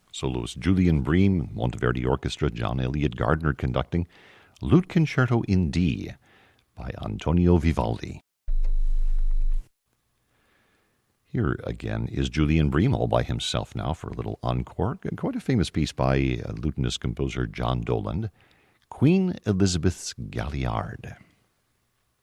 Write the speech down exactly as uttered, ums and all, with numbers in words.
Soloist Julian Bream, Monteverdi Orchestra, John Elliott Gardner conducting, Lute Concerto in D by Antonio Vivaldi. Here again is Julian Bream all by himself now for a little encore. Quite a famous piece by uh, lutenist composer John Doland, Queen Elizabeth's Galliard.